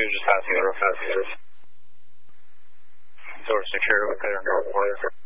just passing the roof. Door secure with their north border.